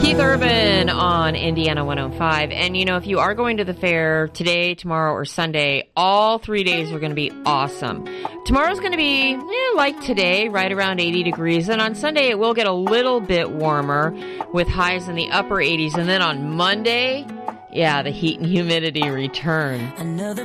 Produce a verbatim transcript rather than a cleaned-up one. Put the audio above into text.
Keith Urban on Indiana one oh five. And, you know, if you are going to the fair today, tomorrow, or Sunday, all three days are going to be awesome. Tomorrow's going to be eh, like today, right around eighty degrees. And on Sunday, it will get a little bit warmer with highs in the upper eighties. And then on Monday, yeah, the heat and humidity return.